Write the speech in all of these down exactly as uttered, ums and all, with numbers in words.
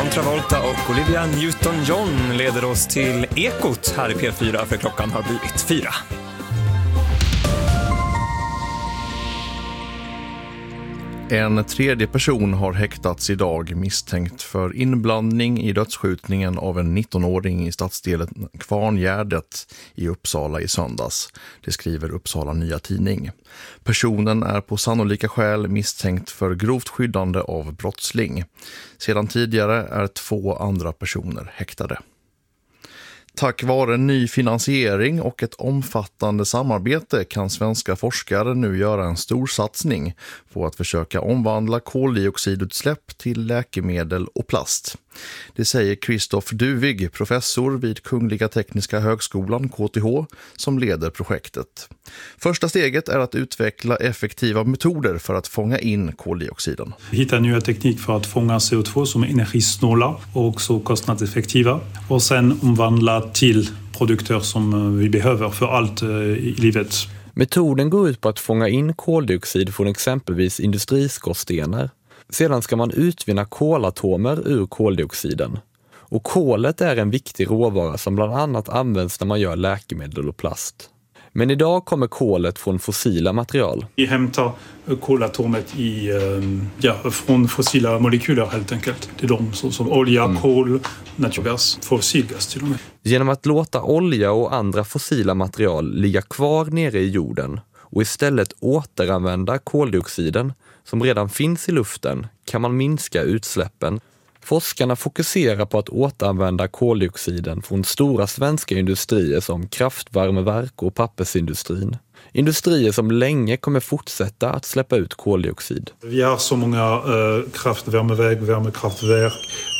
Travolta och Olivia Newton-John leder oss till Ekot här i P fyra, för klockan har blivit fyra. En tredje person har häktats idag misstänkt för inblandning i dödsskjutningen av en nittonåring i stadsdelen Kvarngärdet i Uppsala i söndags. Det skriver Uppsala Nya Tidning. Personen är på sannolika skäl misstänkt för grovt skyddande av brottsling. Sedan tidigare är två andra personer häktade. Tack vare ny finansiering och ett omfattande samarbete kan svenska forskare nu göra en stor satsning på att försöka omvandla koldioxidutsläpp till läkemedel och plast. Det säger Christoph Duvig, professor vid Kungliga Tekniska Högskolan K T H, som leder projektet. Första steget är att utveckla effektiva metoder för att fånga in koldioxiden. Hitta nya teknik för att fånga C O två som är energisnåla och också kostnadseffektiva. Och sen omvandla till produkter som vi behöver för allt i livet. Metoden går ut på att fånga in koldioxid från exempelvis industriskorstenar. Sedan ska man utvinna kolatomer ur koldioxiden. Och kolet är en viktig råvara som bland annat används när man gör läkemedel och plast. Men idag kommer kolet från fossila material. Vi hämtar kolatomet i, ja, från fossila molekyler helt enkelt. Det är de som, som olja, mm. kol, naturgas, fossilgas till och med. Genom att låta olja och andra fossila material ligga kvar nere i jorden och istället återanvända koldioxiden som redan finns i luften kan man minska utsläppen. Forskarna fokuserar på att återanvända koldioxiden från stora svenska industrier som kraftvärmeverk och pappersindustrin. Industrier som länge kommer fortsätta att släppa ut koldioxid. Vi har så många äh, kraftvärmeverk, värmekraftverk,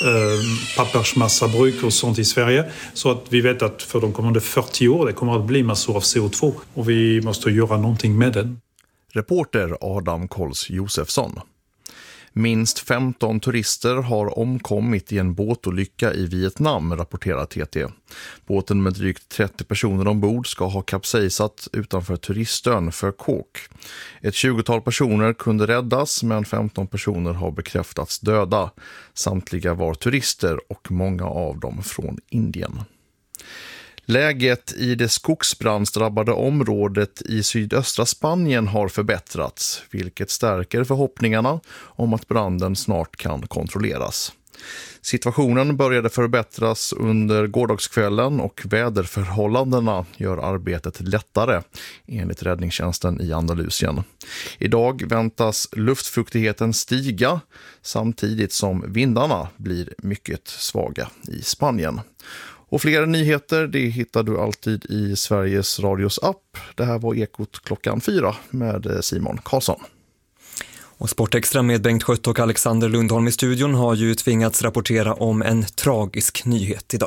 äh, pappersmassabruk och sånt i Sverige. Så att vi vet att för de kommande fyrtio år det kommer att bli massor av C O två och vi måste göra någonting med den. Reporter Adam Kols Josefsson. Minst femton turister har omkommit i en båtolycka i Vietnam, rapporterar T T. Båten med drygt trettio personer ombord ska ha kapsejsat utanför turistön för Kok. Ett tjugotal personer kunde räddas, men femton personer har bekräftats döda. Samtliga var turister och många av dem från Indien. Läget i det skogsbrandsdrabbade området i sydöstra Spanien har förbättrats, vilket stärker förhoppningarna om att branden snart kan kontrolleras. Situationen började förbättras under gårdagskvällen och väderförhållandena gör arbetet lättare, enligt räddningstjänsten i Andalusien. Idag väntas luftfuktigheten stiga samtidigt som vindarna blir mycket svaga i Spanien. Och fler nyheter det hittar du alltid i Sveriges Radios app. Det här var Ekot klockan fyra med Simon Karlsson. Och Sportextra med Bengt Skött och Alexander Lundholm i studion har ju tvingats rapportera om en tragisk nyhet idag.